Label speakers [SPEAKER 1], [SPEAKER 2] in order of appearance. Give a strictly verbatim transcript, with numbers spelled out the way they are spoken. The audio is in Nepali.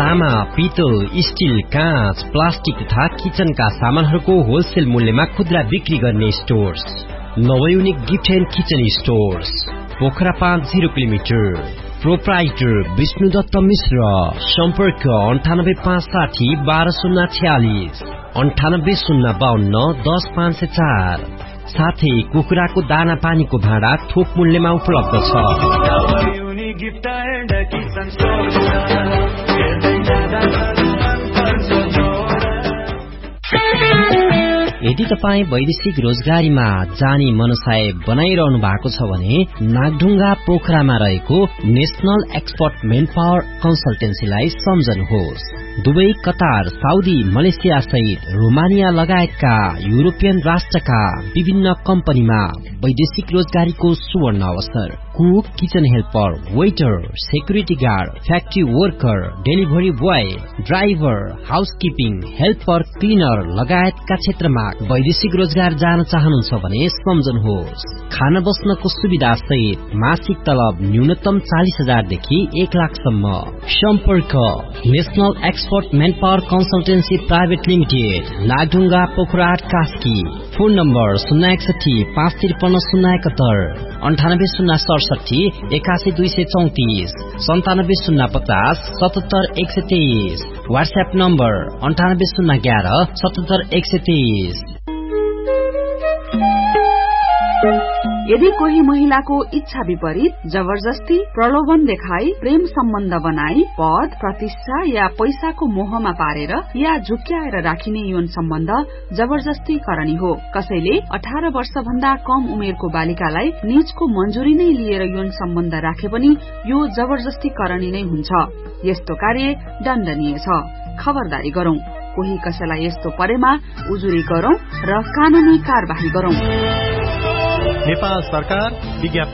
[SPEAKER 1] तामा, पितल, स्टिल, काँच, प्लास्टिक तथा किचनका सामानहरूको होलसेल मूल्यमा खुद्रा बिक्री गर्ने stores नवयुनिक gift and kitchen stores, Pokhara पाँच जिरो किलोमिटर। प्रोप्राइटर विष्णुदत्त मिश्र। सम्पर्क अन्ठानब्बे पाँच साठी बाह्र शून्य छ्यालिस, अन्ठानब्बे शून्य बाहन्न दस पाँच सय चार। साथै कुखुराको दाना पानीको भाँडा थोक मूल्यमा उपलब्ध छ। यदि तपाईँ वैदेशिक रोजगारीमा जाने मनसाय बनाइरहनु भएको छ भने नागढुङ्गा पोखरामा रहेको national expert main power कन्सल्टेन्सीलाई सम्झनुहोस्। Dubai, Qatar, Saudi, Malaysia सहित रोमानिया लगायतका युरोपियन राष्ट्रका विभिन्न कम्पनीमा वैदेशिक रोजगारीको सुवर्ण अवसर। Cook, kitchen helper, waiter, security guard, factory worker, delivery boy, driver, housekeeping, helper, cleaner लगायतका क्षेत्रमा वैदेशिक रोजगार जान चाहनुहुन्छ भने सम्झनुहोस्। खाना बस्नको सुविधा सहित मासिक तलब न्यूनतम चालिस हजारदेखि एक लाखसम्म। सम्पर्क national expert main power consultancy private limited, Nagdhunga, Pokhara, Kaski. Phone number शून्य एकसठी पाँच त्रिपन्न शून्य एकहत्तर, अन्ठानब्बे शून्य सडसठी एकासी दुई सय चौतिस, सन्तानब्बे शून्य पचास सतहत्तर एक सय तेइस। व्हाट्सएप नम्बर अन्ठानब्बे शून्य ग्यारह सतहत्तर एक सय तेइस।
[SPEAKER 2] यदि कोही महिलाको इच्छा विपरीत जबरजस्ती, प्रलोभन देखाई, प्रेम सम्बन्ध बनाई, पद, प्रतिष्ठा या पैसाको मोहमा पारेर या झुक्क्याएर राखिने यौन सम्बन्ध जबरजस्ती करणी हो। कसैले अठार वर्ष भन्दा कम उमेरको बालिकालाई निजको मंजूरी नै लिएर यौन सम्बन्ध राखे पनि यो जबरजस्ती करणी नै हुन्छ। यस्तो कार्य दण्डनीय छ। खबरदारी गरौं। कोही कसैलाई यस्तो परेमा उजुरी गरौं र कानूनी कार्यवाही गरौं।
[SPEAKER 3] नेपाल सरकार विज्ञापन